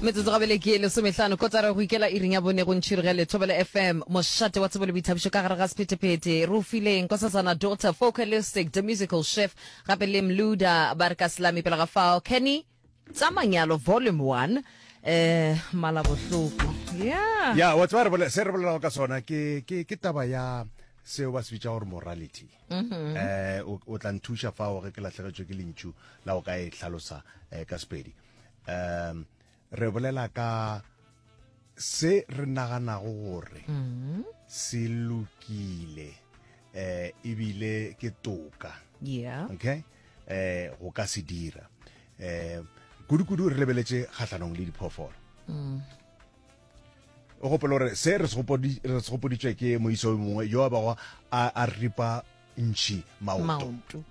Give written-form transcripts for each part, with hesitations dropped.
metsotso gabele ke le somehlano kotara go ikela iring ya bone go ntshirigele Thobela FM moshate wa tsebole boithabišo ka gare ga sephetephete re o fileng kosasana daughter vocalistic the musical chef gape le Mluda Barka Slami pela ga fao Kenny Tsamanyalo volume 1 mala bohloko ya wa tswa re bolela se re bolela ka sona ke taba ya seo ba se bitsa gore morality o tla nthusha fa o re ke latlhegetswe ke lentšu la o ka e tlhalosa ka Sepedi re bolela ka se re naganago gore se lokile ebile ke toka okay go ka se dira kudu re lebeletse kgatlhanong le diphoofolo o gopela gore se re se gopoditswe ke moiso mongwe yo a bago a ripa ntšhi maoto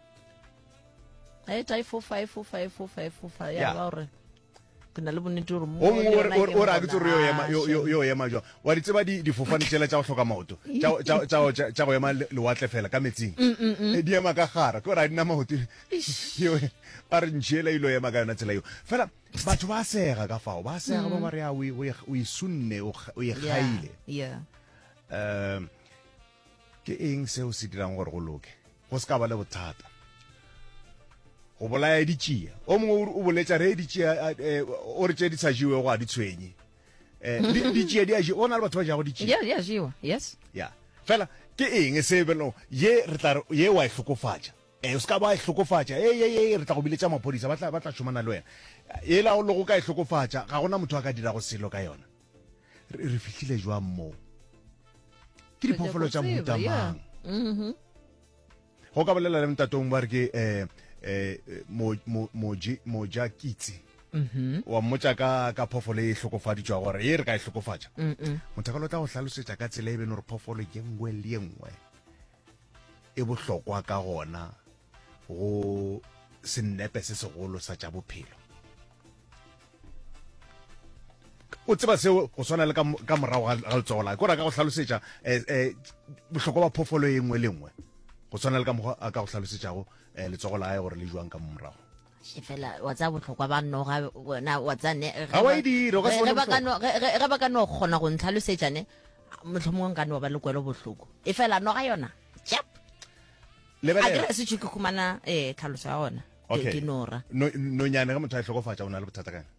tai 454545 ya ba gore kana le bonnete gore mo o ra ke tsore yo ema jo wa di tseba difofane tsela tsa go hloka maoto tsa go ema le watle fela ka metsing di ema ka gara ke ra dina maoto yo a re ntšhela ilo ema ka yona tsela yo fela batho ba sega ka fao ba sega ba ba re a o isunne o e gaile ke eng seo se dirang gore go loke go se ka ba le bothata go bolaya ditšea o mongwe o boletša re ditšea o re tše di sa jewe go a di tshwenye ditšea di a jewa o na le batho ba jago ditšea di a jewa yes ya fela ke eng se belo ye re tla ye wa e hlokofatša o ska ba e hlokofatša re tla go biletša maphodisa ba tla šomana le wena e la o le go ka e hlokofatša ga gona motho a ka dira go selo ka yona re fihlile jwang moo ke diphoofolo tša mohuta mang go ka bolela le mtatong ba re ke moja kitse wa mmotsa ka phofolo e hlokofaditswa gore ye re ka e hlokofatša mothakalo tla go hlalosetša ka tsela e bene gore phofolo ke nngwe le nngwe e bohlokwa ka gona go sennepe se segolo sa tša bophelo o tseba seo go swana le ka morago ga letsogola kora ka go hlalosetša bohlokwa ba phofolo e nngwe le nngwe go swana le ka mo a ka go hlalosetšago letsogo la ae gore le jwang ka morago fela wa tsa botlhokwa ba noga wena wa tsa ne ga wa idiro ga re ba ka no kgona go ntlhalosetša ne mohlomongwe ka no ba le kwelo bohloko e fela noga yona a ke se tšhike khumana tlhaloso ya ona ke nora nonyane ga motho a e hlokofatša o na le bothata kang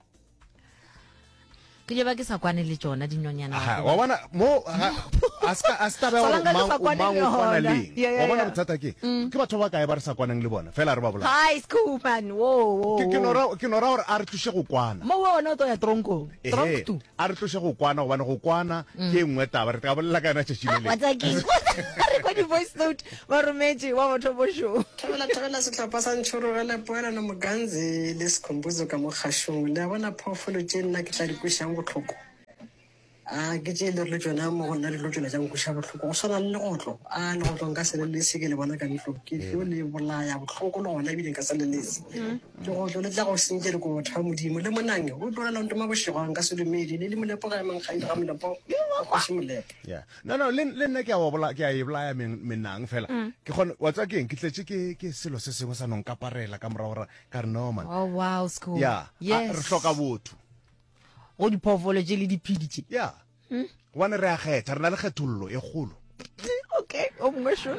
ke je ba ke sa kwane le tsona dinonyana wa bona mo a sta ba gore mang o kwana le wa bona bothata ke batho ba kae ba re sa kwanang le bona fela re ba bola hi school man wo ke nora gore a re tloshe go kwana mo wona to ya tronko a re tloshe go kwana gobane go kwana ke engwe taba re ka bolela ka yona tšešhile wa tsaki re kwa di voice note wa rometse wa motho bo show Thobela setlhopha sa ntshorogela poela no moganzi le sekhombuzo ka mo kgashong le bona phofolo tše nna ke tla di kwešang botlhoko ke tše le re le tsona mo gona le lo tsona tša nkweša botlhoko go swana le legotlo legotlo nka se lelese ke le bona ka ntlo ke tlo le bolaya botlhoko le gona ebile nka se lelese legotlo le tla go sentše dikobo tha modimo le monange o tlolela ntoma bošego nka se dumedi le molepo ga emankgaile ga molepo a kwase molepo no le nna ke a e bolaya menang fela ke kgone wa tsa keng ke tletse ke selo se sengwe sa nonkaparela ka morago ka re no man oh wow school re hloka botho go diphoofolo tše le diphedi tše gobane re a kgetha re na le kgethololo e kgolo okay o mongwe sho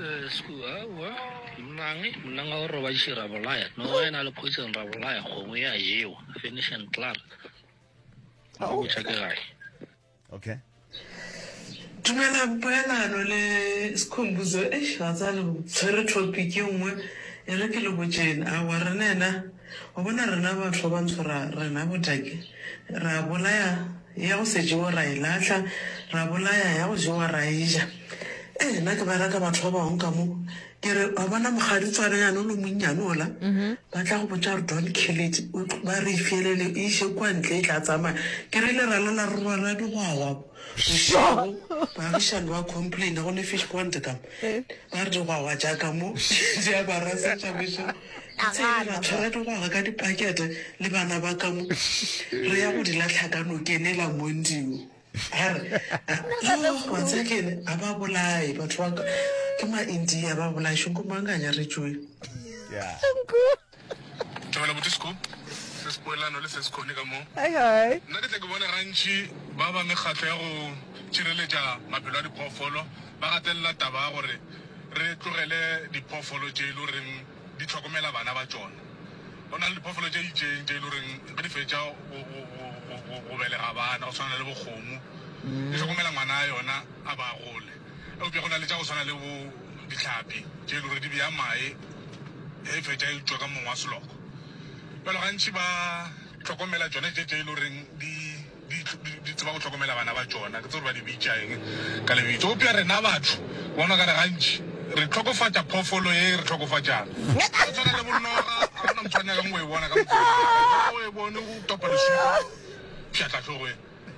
monang wa gore ba šira bolaya no ena le poison ra bolaya kgongwe ya jewa finish and clar o tšake gae okay dumela poelano le sekhombuzo ga tsa le tshwere topic e nngwe e re ke le botšene a wa re nena o bona rena batho ba ntsho rena botaki ra bolaya ya go se jewa ra e latlha ra bolaya ya go jewa ra e ja nna ke ba rata batho ba bangwe ka mo ke re a bona mogaditswananyane o le monnyane ola ba tla go botsa re don't kill it ba re fielele e ishe kwa ntle e tla tsamaya ke re le ralola re rwala digwawa baagišane ba complain go ne fish pond kam ba re digwawa jaaka mo di a ba rasetšabeso tshwara digwaga ka dipakete le bana ba ka mo re ya go di latlhakano kenela mondio wa tsakene a ba bolae batho ba ke ma-india ba bolae šonkomanganya re tsoe yeah Thobela botse school se spoilano le se se khone ka mo Hi. nna ke tle ke bone gantši ba ba mekgatlo ya go tšireletša maphelo a diphoofolo ba gatelela taba ya gore re tlogele diphoofolo tše e le goreng di tlhokomela bana ba tsona go na le diphoofolo tše itseng tše e le goreng ge di fetša go belega bana go tshwana le bokgomo di tlhokomela ngwana a yona a ba gole eupša go na le tša go tshwana le bo ditlhapi tše e le gore di bea mae e fetša e tswa ka mong wa seloko jalo gantši ba tlhokomela tsone tše e le goreng di tseba go tlhokomela bana ba tsona ke tse gore ba di bitša eng ka lebitso opša rena batho bona kare gantši re tlhokofatša phoofolo e re tlhokofatšang go tshwana le bonnoga ga gona motshwane ka ngwe e bona ka o e bone go topa lesupa pšhatla tlhogoe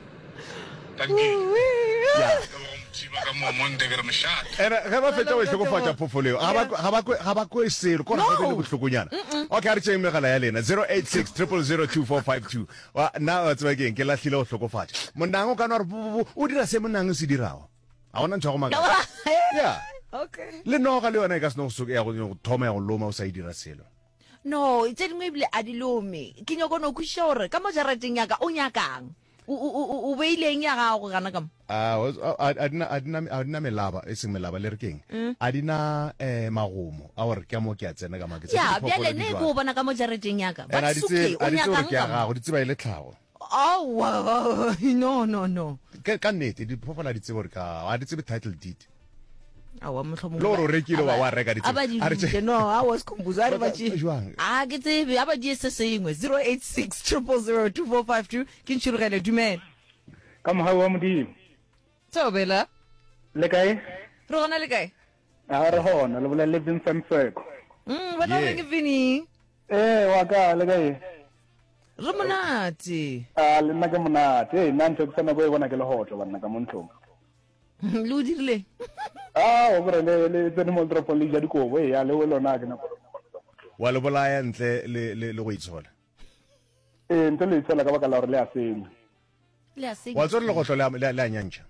ene ge ba fetsa go tlhokofatša phofoleo ga ba kwe selo kore ga le botlhokonyana okay a re tšeng megala ya lena 086 0002452 nna wa tseba keng ke latlhile go tlhokofatša monang o kana gore o dira se monang o se dirago ga gona ntho ya go maka ya Okay. le noga le yona e ka seno ya go thoma ya go loma o sa e dira selo No, tse dingwe ebile a di lome ke nyako no khuša gore ka mo jarateng yaka o nyakang o beileng ya gago gana ka mo a dina melaba e seng melaba le re keng a dina magomo a gore ke a mo ke a tsena ka maketse ya bjale ne ko bona ka mo jarateng yaka a but suke o nyakang ke a gago di tseba ile tlhago oh no ka nnete diphoofolo a di tsebe gore ka a di tsebe title deed awa motlhomo lo re rekile wa reka di tsebe no I was confused a re ba tshi jwang ke tsebe a ba di se sengwe 086 0002452 ke ntshirugele dumela ka moha wa modimo tsobela le kae re gona le kae a re hona le bola living famfeko bona re ke fini wa ka le kae re monate a le nna ke monate nna ntse ke sana go e bona ke le hotlo banna ka montlong le o dirile o gore le tsene mo metropolis ya dikobo ya le lona ke na wa le bolaya ntle le go itshola ntse le itshola ka baka la gore le a senya le a senya wa tsore le go tlola le a nyantša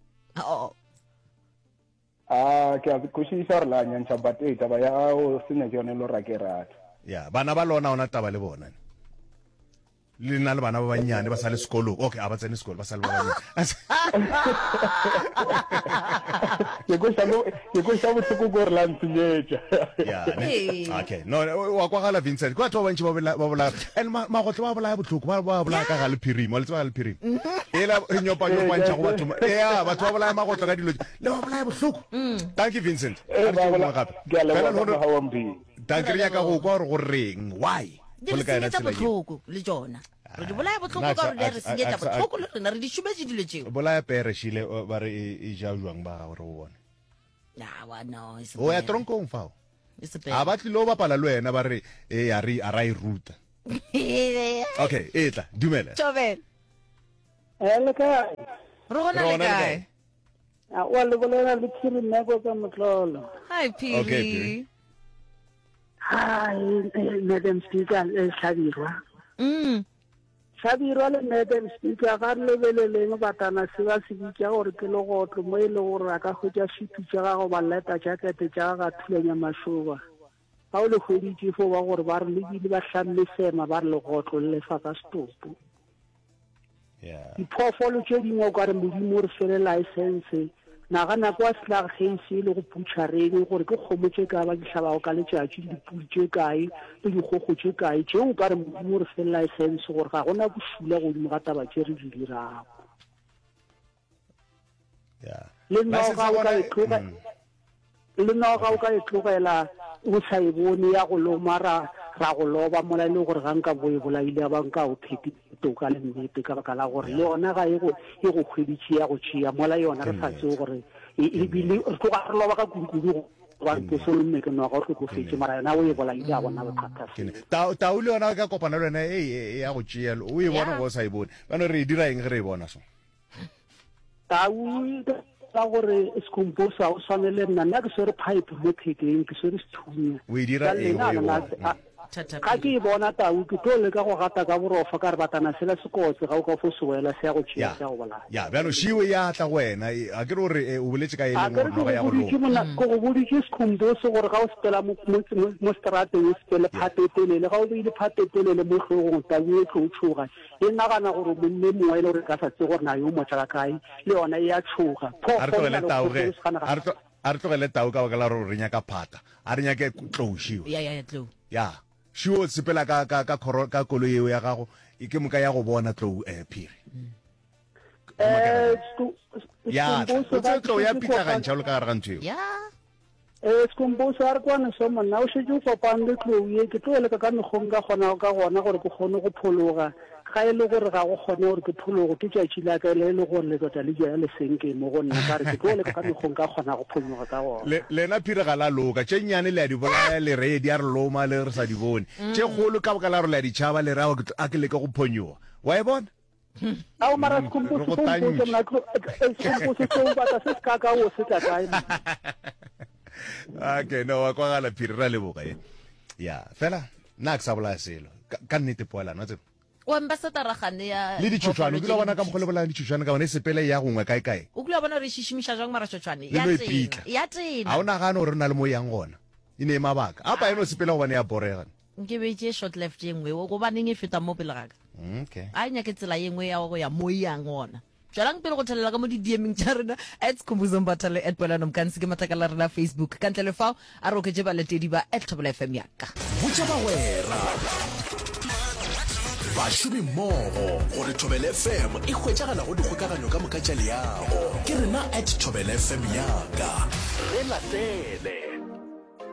ke a khušisa gore le a nyantša but taba ya o senya ke yone le ra ke rata ya bana ba lona ona taba le bona le na le bana ba banyane ba sa le sekolo okay a ba tsene sekolo ba sa le ba banyane ke go sa botlhoko gore la ntsenyetša ya okay no wa kwa gala Vincent kwa tlo bantši ba bola and magotlo ba bola botlhoko ba bola ka ga le phirimo le tswa le phirimo ela nyopa ntša go batho ya batho ba bola magotlo ka dilo le ba bola botlhoko thank you Vincent ke a leboga ha wa mbi tankri ya ka go kwa go reng why di re senyetsa botlhoko le tsona re di bolaya botlhoko ka gore re senyetsa botlhoko le rena re di šometse dilo tseo bolaya pere shile ba re e ja jwang ba gore o bone o ya tronkong fao a ba tlile o bapala le wena ba re a ra e ruta okay etla dumela tsobela le kae re gona le kae wa le bolela le phiri nneko ka motlolo hi Phiri Hi, Madam Speaker, Hlabirwa. Hlabirwa le Madam Speaker ga re lebeleleng batana se ba se bitša gore ke legotlo mo e le gore a ka hwetša šipi tša gago ba leta jakete tša ga thulenya mašoba ga o le hweditše fo ba gore ba re lebile ba hlamme fema ba re legotlo le lefa ka stopo diphoofolo tše dingwe o ka re modimo re fele license nagana kwa slag geise le go putšhareng gore ke kgomo tše ka ba di hlabago ka letšatši dipudi tše kae le dikgogo tše kae tšeo o ka re modimo re fe license gore ga gona bošula godimo ga taba tše re di dirago le noga o ka e tlogela o sa e bone ya go loma ra go loba mola e le gore ga nka bo e bolaile ba nka o pheti toka le nnete ka baka la gore le yona ga e go kgweditše ya go tšea mola yona re sa tseo gore ebile re tloga re loba ka kudukudu ba ke solomme ke noga o tlhokofetse mara yona o e bolaile a bona bothata tau le yona ka kopana le yona ya go tšea o e bona go sa e bone bano re e dira eng ge re e bona so tau ka gore scomposa o swanele nna nna ke swere pipe mo phekeng ke swere sethunya o e dira eng ga ke e bona tau ke tlo le ka go gata ka borofa ka re batana sela sekotse ga o ka fo sewela se ya go tšhia se ya go bolaya ya bjalo šiwe ya tla go wena a ke re gore o boletse ka e a leng ke gore re ga ya go loma ke go boditše sekhomboso gore ga o sepela mo strateng o sepele phate telele ga o beile phate telele mo tlhogong tabu e tlo tšhoga e nagana gore monne mongwe e le gore ka sa tse gore na yo motsala kae le yona e a tšhoga a re tlogele tau ka baka la gore re nyaka phata a re nyake tlou šiwe ya šiwe o sepela ka koloi eo ya gago ke moka ya go bona tlou phiri ya tlou ya pitlagantšha o le ka gare ga ntho eo sekomposo a re kwane so monna o šetse o kopane le tlou ye ke tlo eleka ka megong ka gona gore ke kgone go phologa ga e le gore ga go kgone gore ke phologo ke tšatši la ka le gore le tota le jea lesenke mo go nna ka re ke tlo eleka ka megong ka kgona go phonyoga ka gona lena phiri ga la loka tše nnyane le a di bolaya le redi a re loma le re sa di bone tše kgolo ka boka la gore le a ditšhaba le re a ke leke go phonyoga wa e bona ao mara sekomposo seo bata se se kaka o se tla kae okay no wa kwagala phiri ra leboga ya fela nna ke sa bolaya selo ka nnete poelano tsebo o ambassadoragane ya le ditšhošwane o kile bona ka mokgole bolayang ditšhošwane ka bona e sepele ya gongwe kae o kile bona re šišimiša jang mara tšhošwane ya tena ga o nagane gore re na le mo yang gona e ne e mabaka apa eno sepela go bone ya borega nke beetse short left e nngwe go baneng e feta mo pele gaka a e nyake tsela ye nngwe ya go ya mo yang gona jalang pele go thelela ka mo di-DMing tša rena @Skhumbuzo Mbatha le @Bola Nomkhansi ke matakala rena Facebook ka ntle le fao a re oketse baletedi ba @Thobela FM yaka botša bagwera bašomi mmogo gore Thobela FM e hwetšagala go dikgokaganyo ka moka tša leago ke rena @Thobela FM yaka re latele